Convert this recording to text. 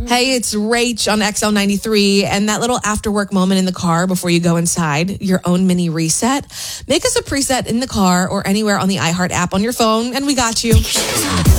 Hey, it's Rach on XL93, and that little after work moment in the car before you go inside, your own mini reset. Make us a preset in the car or anywhere on the iHeart app on your phone, and we got you.